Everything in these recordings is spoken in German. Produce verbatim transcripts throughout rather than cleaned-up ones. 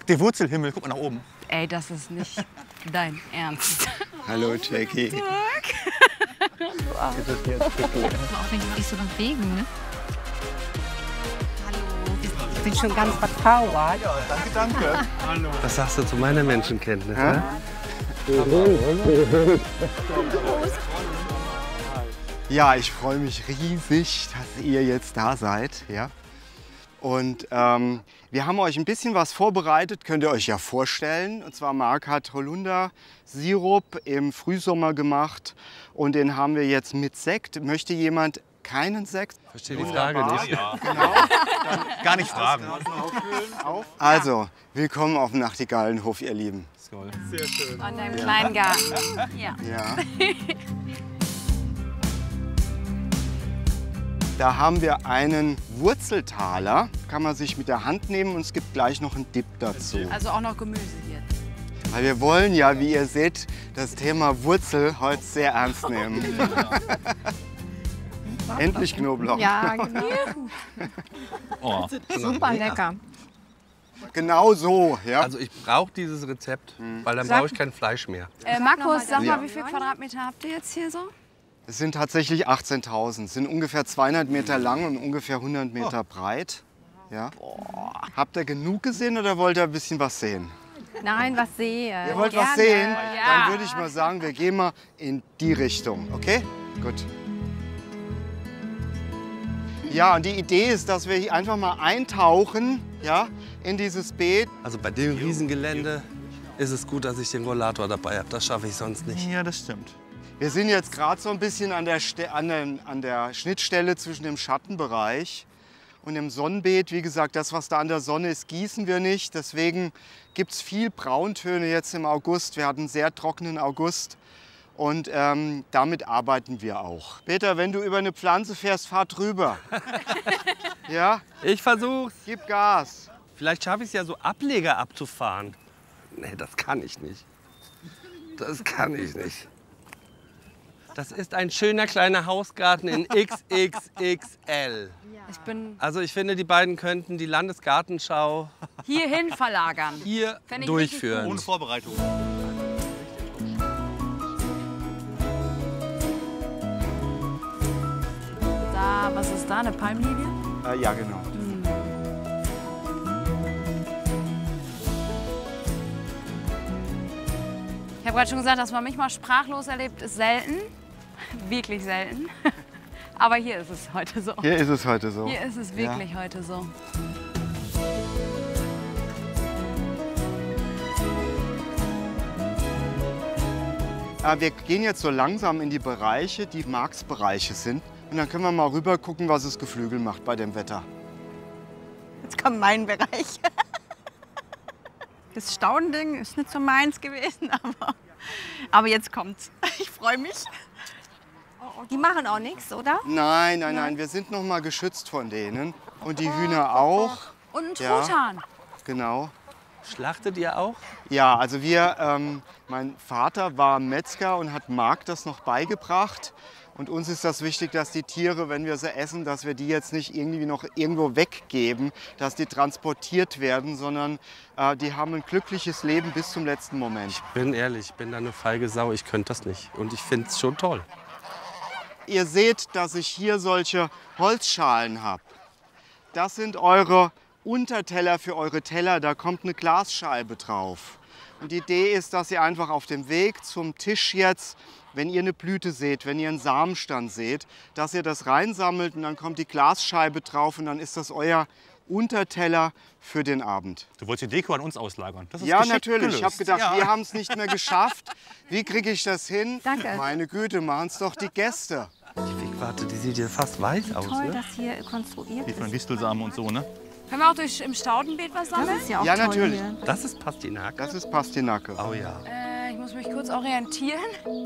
Guck, der Wurzelhimmel, guck mal nach oben. Ey, das ist nicht dein Ernst. Hallo, Jackie. Tag. Das ist jetzt auch nicht so nach Wegen, ne? Ich bin schon ganz vertrauert. Ja, danke, danke. Hallo. Was sagst du zu meiner Menschenkenntnis? Ja? Ne? Ja, ich freue mich riesig, dass ihr jetzt da seid. Ja? Und ähm, wir haben euch ein bisschen was vorbereitet, könnt ihr euch ja vorstellen. Und zwar Marc hat Holundersirup im Frühsommer gemacht und den haben wir jetzt mit Sekt. Möchte jemand keinen Sekt? Verstehe die Frage nicht. Ja. Genau. Gar nicht fragen. Auf. Also, willkommen auf dem Nachtigallenhof, ihr Lieben. Sehr schön. An deinem kleinen Garten. Ja. Ja. Da haben wir einen Wurzeltaler, kann man sich mit der Hand nehmen und es gibt gleich noch einen Dip dazu. Also auch noch Gemüse hier. Weil wir wollen ja, wie ihr seht, das Thema Wurzel heute sehr ernst nehmen. Endlich Knoblauch. Ja, genau. Oh. Super lecker. Genau so, ja. Also ich brauche dieses Rezept, weil dann brauche ich kein Fleisch mehr. Äh, Markus, sag Ja. mal, wie viele Quadratmeter habt ihr jetzt hier so? Es sind tatsächlich achtzehntausend, sind ungefähr zweihundert Meter lang und ungefähr hundert Meter breit. Ja. Habt ihr genug gesehen oder wollt ihr ein bisschen was sehen? Nein, was sehe. Ihr wollt was sehen? Dann würde ich mal sagen, wir gehen mal in die Richtung, okay? Gut. Ja, und die Idee ist, dass wir hier einfach mal eintauchen, ja, in dieses Beet. Also bei dem Riesengelände ist es gut, dass ich den Rollator dabei habe. Das schaffe ich sonst nicht. Ja, das stimmt. Wir sind jetzt gerade so ein bisschen an der, Ste an, den, an der Schnittstelle zwischen dem Schattenbereich und dem Sonnenbeet. Wie gesagt, das, was da an der Sonne ist, gießen wir nicht. Deswegen gibt es viel Brauntöne jetzt im August. Wir hatten einen sehr trockenen August und ähm, damit arbeiten wir auch. Peter, wenn du über eine Pflanze fährst, fahr drüber. Ja? Ich versuch's. Gib Gas. Vielleicht schaffe ich es ja so Ableger abzufahren. Nee, das kann ich nicht. Das kann ich nicht. Das ist ein schöner kleiner Hausgarten in X X X L. Ich bin Also ich finde, die beiden könnten die Landesgartenschau hierhin verlagern. hier Fänd ich durchführen. Ohne Vorbereitung. Da, was ist da, eine Palmlinie? Äh, ja, genau. Ich habe gerade schon gesagt, dass man mich mal sprachlos erlebt, ist selten. Wirklich selten. Aber hier ist es heute so. Hier ist es heute so. Hier ist es wirklich heute so. Äh, wir gehen jetzt so langsam in die Bereiche, die Marksbereiche sind. Und dann können wir mal rüber gucken, was das Geflügel macht bei dem Wetter. Jetzt kommt mein Bereich. Das Staudending ist nicht so meins gewesen, aber, aber jetzt kommt's. Ich freue mich. Die machen auch nichts, oder? Nein, nein, nein, wir sind noch mal geschützt von denen. Und die Hühner auch. Und ein Ja. Truthahn. Genau. Schlachtet ihr auch? Ja, also wir, ähm, mein Vater war Metzger und hat Marc das noch beigebracht. Und uns ist das wichtig, dass die Tiere, wenn wir sie essen, dass wir die jetzt nicht irgendwie noch irgendwo weggeben, dass die transportiert werden, sondern äh, die haben ein glückliches Leben bis zum letzten Moment. Bin ehrlich, ich bin da eine feige Sau. Ich könnte das nicht. Und ich finde es schon toll. Ihr seht, dass ich hier solche Holzschalen habe. Das sind eure Unterteller für eure Teller. Da kommt eine Glasscheibe drauf. Und die Idee ist, dass ihr einfach auf dem Weg zum Tisch jetzt, wenn ihr eine Blüte seht, wenn ihr einen Samenstand seht, dass ihr das reinsammelt und dann kommt die Glasscheibe drauf und dann ist das euer Unterteller für den Abend. Du wolltest die Deko an uns auslagern. Das ist Ja, geschickt natürlich. gelöst. Ich habe gedacht, Ja. wir haben es nicht mehr geschafft. Wie kriege ich das hin? Danke. Meine Güte, machen es doch die Gäste. Die Wegwarte, die sieht ja fast weiß aus. Toll, Ne? dass hier konstruiert Die von ist. Distelsamen und so, ne? Können wir auch durch, im Staudenbeet was Das sammeln? ist ja auch Ja, toll natürlich. hier. Das ist Pastinak. Das ist Pastinake. Oh ja. Äh, ich muss mich kurz orientieren.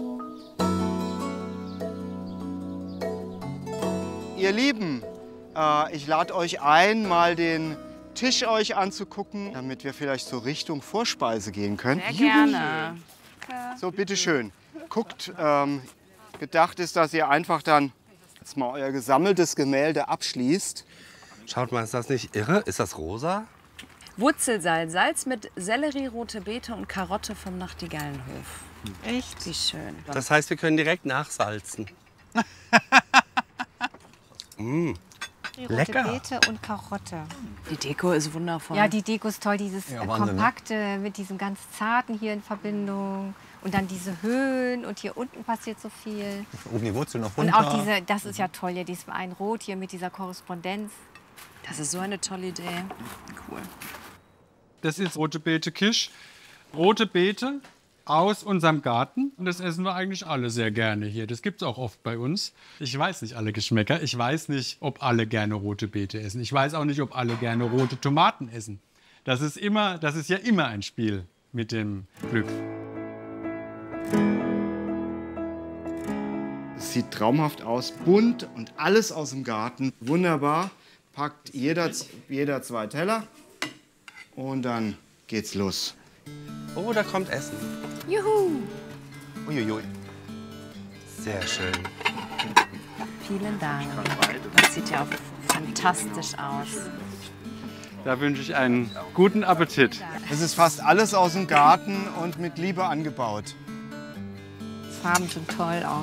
Ihr Lieben, äh, ich lade euch ein, mal den Tisch euch anzugucken, damit wir vielleicht so Richtung Vorspeise gehen können. Sehr gerne. So, bitteschön. Guckt, ähm, gedacht ist, dass ihr einfach dann jetzt mal euer gesammeltes Gemälde abschließt. Schaut mal, ist das nicht irre? Ist das rosa? Wurzelsalz, Salz mit Sellerie, rote Beete und Karotte vom Nachtigallenhof. Echt? Wie schön. Das heißt, wir können direkt nachsalzen. mm. Die rote Lecker. Beete und Karotte. Die Deko ist wundervoll. Ja, die Deko ist toll. Dieses Ja, äh, Wahnsinn, ne? Kompakte mit diesem ganz Zarten hier in Verbindung. Und dann diese Höhen und hier unten passiert so viel. Oben die Wurzeln noch Und runter. auch diese, das ist ja toll, ja, dieses Weinrot hier mit dieser Korrespondenz. Das ist so eine tolle Idee. Cool. Das ist rote Beete Kisch. Rote Beete aus unserem Garten. Und das essen wir eigentlich alle sehr gerne hier. Das gibt es auch oft bei uns. Ich weiß nicht alle Geschmäcker. Ich weiß nicht, ob alle gerne rote Beete essen. Ich weiß auch nicht, ob alle gerne rote Tomaten essen. Das ist, immer, das ist ja immer ein Spiel mit dem Glück. Es sieht traumhaft aus, bunt und alles aus dem Garten. Wunderbar. Packt jeder, jeder zwei Teller und dann geht's los. Oh, da kommt Essen. Juhu! Uiuiui. Sehr schön. Vielen Dank. Das sieht ja auch fantastisch aus. Da wünsche ich einen guten Appetit. Es ist fast alles aus dem Garten und mit Liebe angebaut. Farben sind toll auch.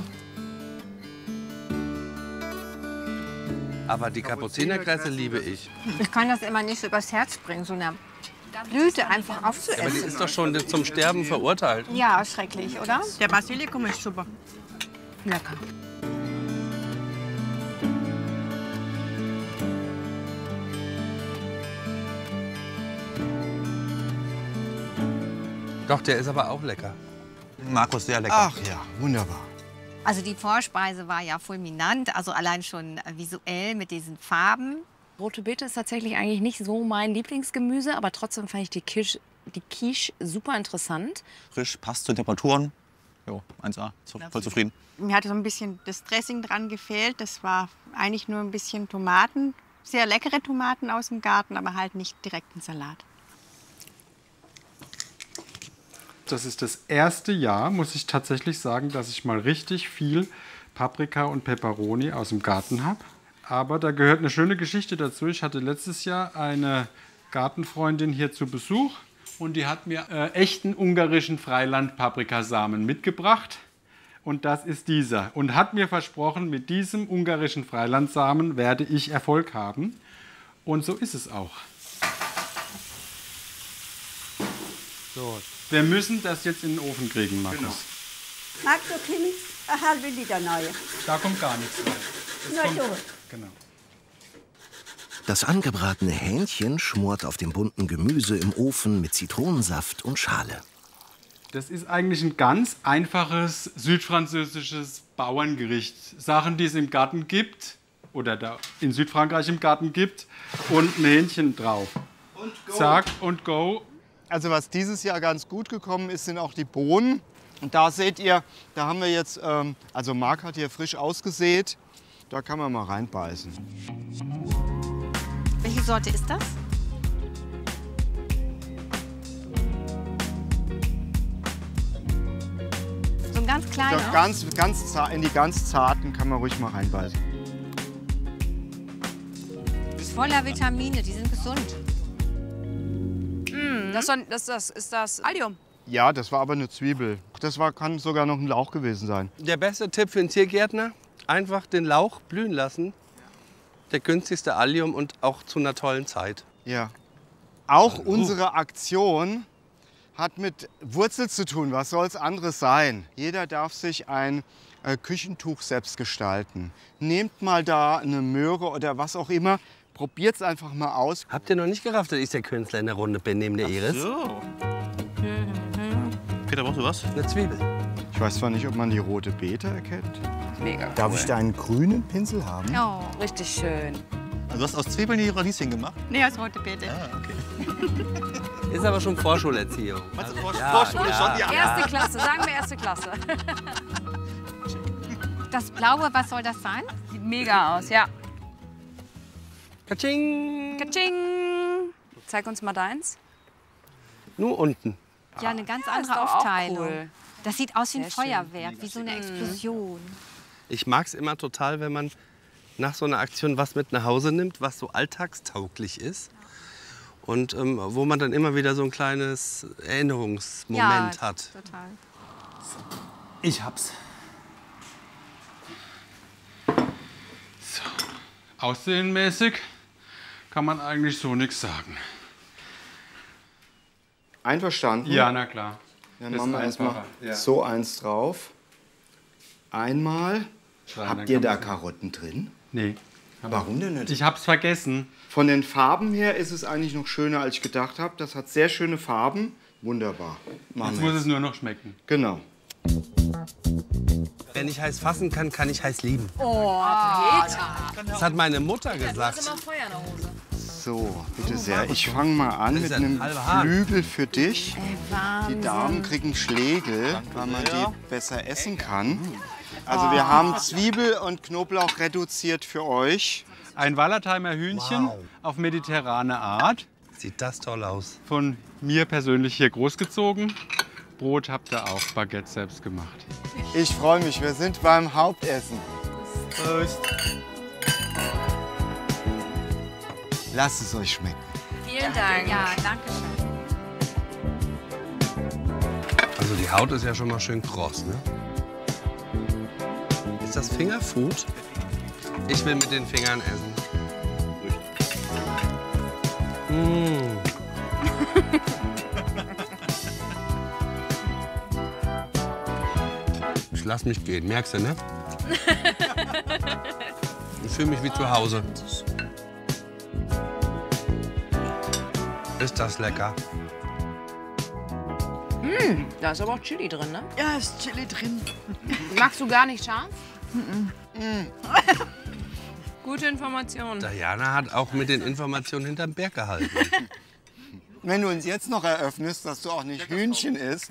Aber die Kapuzinerkresse liebe ich. Ich kann das immer nicht so übers Herz bringen, so eine Blüte einfach Aber die aufzuessen. ist doch schon zum Sterben verurteilt. Ja, schrecklich, oder? Der Basilikum ist super. Lecker. Doch, der ist aber auch lecker. Markus, sehr lecker. Ach ja, wunderbar. Also die Vorspeise war ja fulminant, also allein schon visuell mit diesen Farben. Rote Beete ist tatsächlich eigentlich nicht so mein Lieblingsgemüse, aber trotzdem fand ich die Quiche, die Quiche super interessant. Frisch, passt zu den Temperaturen. Jo, eins A, zu- voll zufrieden. Mir hatte so ein bisschen das Dressing dran gefehlt. Das war eigentlich nur ein bisschen Tomaten. Sehr leckere Tomaten aus dem Garten, aber halt nicht direkt ein Salat. Das ist das erste Jahr, muss ich tatsächlich sagen, dass ich mal richtig viel Paprika und Peperoni aus dem Garten habe. Aber da gehört eine schöne Geschichte dazu. Ich hatte letztes Jahr eine Gartenfreundin hier zu Besuch und die hat mir äh, echten ungarischen Freiland-Paprikasamen mitgebracht. Und das ist dieser. Und hat mir versprochen, mit diesem ungarischen Freilandsamen werde ich Erfolg haben. Und so ist es auch. So, wir müssen das jetzt in den Ofen kriegen, Markus. Genau. Magst du Kind eine halbe Liter neue? Da kommt gar nichts rein. Das Na kommt, so. genau. Das angebratene Hähnchen schmort auf dem bunten Gemüse im Ofen mit Zitronensaft und Schale. Das ist eigentlich ein ganz einfaches südfranzösisches Bauerngericht. Sachen, die es im Garten gibt oder da in Südfrankreich im Garten gibt und ein Hähnchen drauf. Und go. Zack und go. Also was dieses Jahr ganz gut gekommen ist, sind auch die Bohnen. Und da seht ihr, da haben wir jetzt, ähm, also Marc hat hier frisch ausgesät. Da kann man mal reinbeißen. Welche Sorte ist das? So ein ganz Da kleiner. ganz, ganz za- in die ganz zarten kann man ruhig mal reinbeißen. Voller Vitamine, die sind gesund. Das, war- das, das ist das Allium. Ja, das war aber eine Zwiebel. Das war, kann sogar noch ein Lauch gewesen sein. Der beste Tipp für einen Tiergärtner, einfach den Lauch blühen lassen. Der günstigste Allium und auch zu einer tollen Zeit. Ja. Auch unsere Aktion hat mit Wurzel zu tun. Was soll es anderes sein? Jeder darf sich ein äh, Küchentuch selbst gestalten. Nehmt mal da eine Möhre oder was auch immer. Probiert es einfach mal aus. Habt ihr noch nicht gerafft, dass ich der Künstler in der Runde bin, neben der Iris? So. Peter, brauchst du was? Eine Zwiebel. Ich weiß zwar nicht, ob man die rote Beete erkennt. Mega Darf cool. ich da einen grünen Pinsel haben? Oh. Richtig schön. Also du hast aus Zwiebeln die Radieschen gemacht? Nee, aus rote Beete. Ah, okay. Ist aber schon Vorschulerziehung. Meinst du Vor- Ja, Vorschule ja. schon? Ja. Erste Klasse, sagen wir erste Klasse. Das Blaue, was soll das sein? Sieht mega aus, ja. Katsching! Katsching! Zeig uns mal deins. Nur unten. Ja, eine ganz ist andere doch auch Aufteilung. cool. Das sieht aus wie ein Sehr schön. Feuerwerk, wie so eine Explosion. Ich mag es immer total, wenn man nach so einer Aktion was mit nach Hause nimmt, was so alltagstauglich ist. Und ähm, wo man dann immer wieder so ein kleines Erinnerungsmoment ja, hat. Total. Ich hab's. So. Aussehenmäßig kann man eigentlich so nichts sagen. Einverstanden? Ja, na klar. Dann Das machen wir ist erstmal einfacher, ja. so eins drauf. Einmal. Schreien, Habt dann ihr kann da man- Karotten drin? Nee. Warum denn nicht? Ich hab's vergessen. Von den Farben her ist es eigentlich noch schöner, als ich gedacht habe. Das hat sehr schöne Farben. Wunderbar. Machen Jetzt wir muss es nur noch schmecken. Genau. Wer nicht heiß fassen kann, kann nicht heiß lieben. Oh, Das hat meine Mutter gesagt. Feuer in der Hose. So, bitte sehr. Ich fange mal an Das mit ist ein einem halber Hahn. Flügel für dich. Ey, Wahnsinn. Die Damen kriegen Schlägel, weil man die besser essen kann. Also wir haben Zwiebel und Knoblauch reduziert für euch. Ein Wallertheimer Hühnchen Wow. auf mediterrane Art. Sieht das toll aus. Von mir persönlich hier großgezogen. Brot habt ihr auch, Baguette selbst gemacht. Ich freue mich, wir sind beim Hauptessen. Lasst es euch schmecken. Vielen Dank. Ja, danke schön. Also die Haut ist ja schon mal schön kross, ne? Ist das Fingerfood? Ich will mit den Fingern essen. Mmh. Ich lass mich gehen, merkst du, ne? Ich fühle mich wie zu Hause. Ist das lecker? Da ist aber auch Chili drin, ne? Ja, ist Chili drin. Magst du gar nicht scharf? Gute Information. Diana hat auch mit den Informationen hinterm Berg gehalten. Wenn du uns jetzt noch eröffnest, dass du auch nicht Hühnchen isst.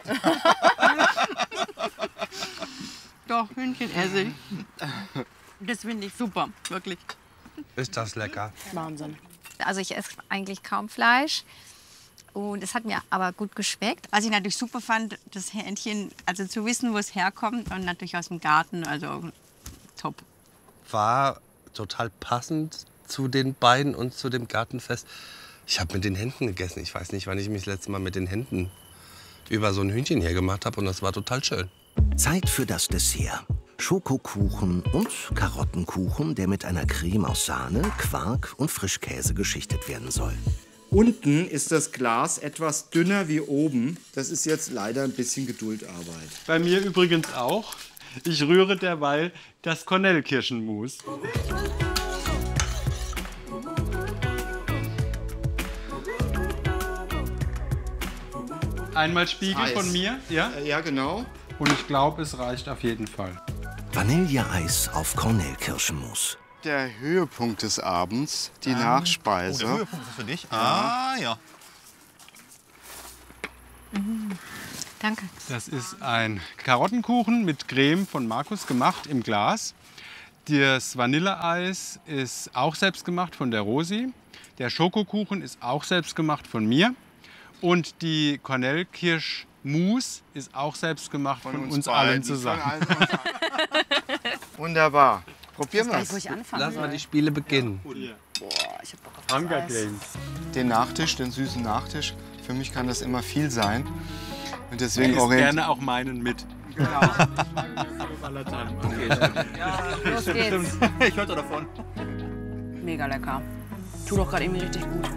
Doch, Hühnchen esse ich. Das finde ich super, wirklich. Ist das lecker? Wahnsinn. Also ich esse eigentlich kaum Fleisch. Und es hat mir aber gut geschmeckt. Was ich natürlich super fand, das Hähnchen, also zu wissen, wo es herkommt und natürlich aus dem Garten, also top. War total passend zu den beiden und zu dem Gartenfest. Ich habe mit den Händen gegessen. Ich weiß nicht, wann ich mich das letzte Mal mit den Händen über so ein Hühnchen hier gemacht habe. Und das war total schön. Zeit für das Dessert. Schokokuchen und Karottenkuchen, der mit einer Creme aus Sahne, Quark und Frischkäse geschichtet werden soll. Unten ist das Glas etwas dünner wie oben. Das ist jetzt leider ein bisschen Geduldarbeit. Bei mir übrigens auch. Ich rühre derweil das Kornelkirschenmus. Einmal Spiegel Eis. von mir, ja? Äh, Ja, genau. Und ich glaube, es reicht auf jeden Fall. Vanilleeis auf Kornelkirschenmus. Der Höhepunkt des Abends, die Oh, Nachspeise. der Höhepunkt ist für dich? Ah, ja. Danke. Das ist ein Karottenkuchen mit Creme von Markus gemacht im Glas. Das Vanilleeis ist auch selbst gemacht von der Rosi. Der Schokokuchen ist auch selbst gemacht von mir. Und die Kornelkirschmus ist auch selbst gemacht von, uns, allen beiden, zusammen. von allen von uns. Wunderbar. Probieren wir Wo ich es. anfangen Lass mal soll. die Spiele beginnen. Boah, ich hab Bock auf das Hunger Eis. Games. Den Nachtisch, den süßen Nachtisch. Für mich kann das immer viel sein. Und Ich deswegen esse orientiere gerne auch meinen mit. Los geht's. Ich hörte davon. Mega lecker. Tut doch gerade irgendwie richtig gut.